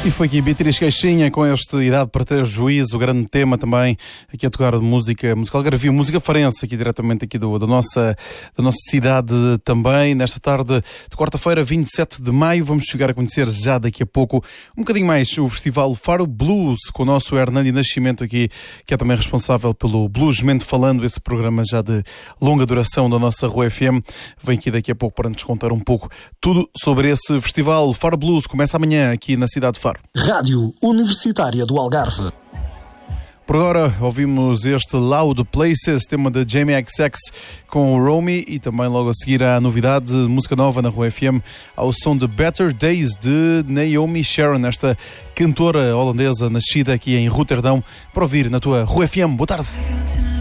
E foi aqui Beatriz Caixinha com esta Idade para Ter Juízo, o grande tema também, aqui a tocar de música algarvia, música farense, aqui diretamente aqui da nossa cidade também, nesta tarde de quarta-feira, 27 de maio. Vamos chegar a conhecer já daqui a pouco um bocadinho mais o Festival Faro Blues, com o nosso Hernani Nascimento aqui, que é também responsável pelo Bluesmente Falando, esse programa já de longa duração da nossa Rua FM. Vem aqui daqui a pouco para nos contar um pouco tudo sobre esse festival. Faro Blues começa amanhã aqui na cidade de Faro. Rádio Universitária do Algarve. Por agora ouvimos este Loud Places, tema de Jamie XX com o Romy, e também logo a seguir a novidade, música nova na Rua FM, ao som de Better Days de Naomi Sharon, esta cantora holandesa nascida aqui em Roterdão, para ouvir na tua Rua FM. Boa tarde.